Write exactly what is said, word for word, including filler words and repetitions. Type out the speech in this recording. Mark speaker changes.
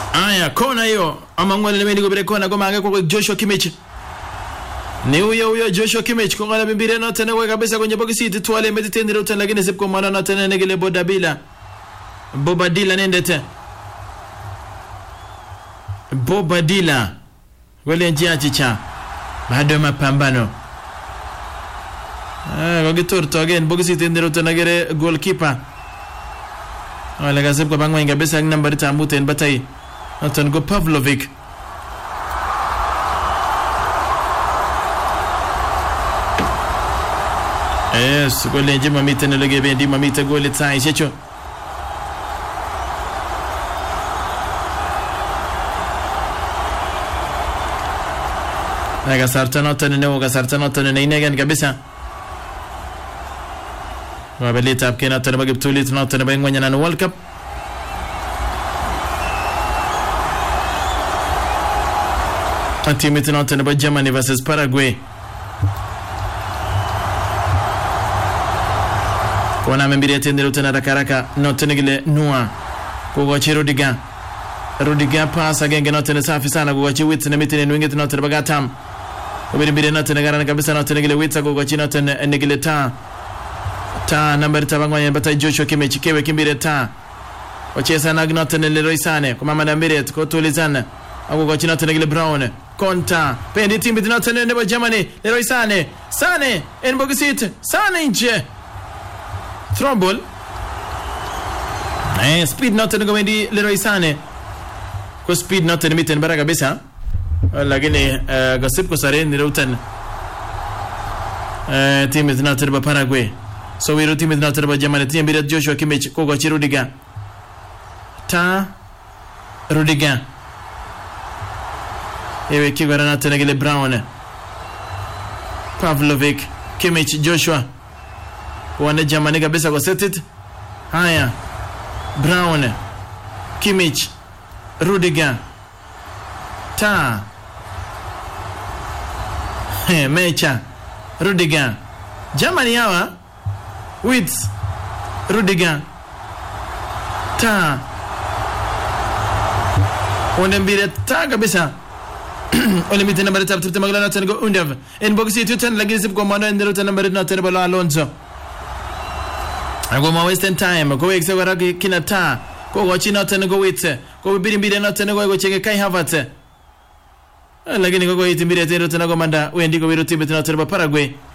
Speaker 1: Aya, kona hiyo. Amangwale lemendi gobere kona goma anga kwa Joshua Kimmich. Ni huyo huyo Joshua Kimmich kwa ngala bimbire na tena kwa kabisa kwenye box hii tuwale meditende rutan lakini sip kwa mwana na tena negele Bodabila. Bobadila nendete. Bobadila. Wale njia chicha. Bado mapambano. Ah, kwa giturto again box hii tende rutan negele goalkeeper. Wala gasip kwa bangwa inga besa number tamuten batai. Natan go Pavlovic. Yes, gole njema mite nelege bendi mamite gole tsai checho. Naga sartano tane woga sartano tane negan kabisa. Wabelita apkena tane bagib tulit na tane bangwanya na World Cup. Antimite na tane ba Germany versus Paraguay. Wana membiri atendero tena rakaraka notene gile Noah kugochi Rudiger Rudiger pass agenge notene safi sana kugochi Wits na mitene nwingete notene bagatam kubiri mbiri notene garana kabisa notene gile Wits kugochi notene negile ta ta number tabangwanya bata Joshua Kimmich kewe kimbire ta ochesa na notene Leroy Sane kwa mama mbiri tukotulizana kugochi notene gile Brown konta pendi timbi notene nebo Germany Leroy Sane Sane en bogisit Sane nje throw ball. Eh, speed not tena gomendi Leroy Sane. Ko speed not tena miten bara kabisa. Lakini uh, gasip ko sare ni rutan. Eh, team is not tena Paraguay. So we team is not tena Germany. Team bi Joshua Kimmich ko gochi Rudiger. Ta Rudiger. Ewe kigora na tena gile Brown. Pavlovic, Kimmich, Joshua. Wana Germany kabisa kwa set it. Haya. Brown. Kimmich. Rudiger. Ta. He, Mecha. Rudiger. Germany hawa. Wits. Rudiger. Ta. Wana mbire ta kabisa. Ole mite nambari tap tap magala na tena go Undav. En boxi tutan lagi zip kwa mwana ndero tena nambari na tena balo Alonso. Agoma Western time ko wekse waragi kinata ko gochi na tena go Wits ko biri biri na tena go cheke Kai Havertz lakini ko go itimbire tena tena go manda wendi go biro timu tena tena Paraguay